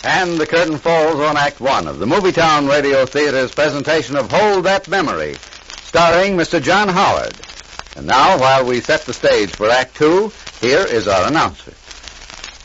And the curtain falls on Act One of the Movietown Radio Theater's presentation of Hold That Memory, starring Mr. John Howard. And now, while we set the stage for Act Two, here is our announcer.